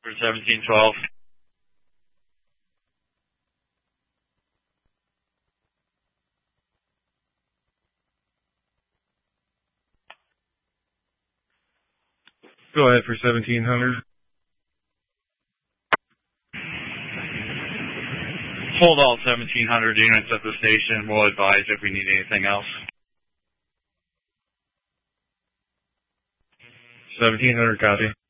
For 1712. Go ahead for 1700. Hold all 1700 units at the station. We'll advise if we need anything else. 1700, copy.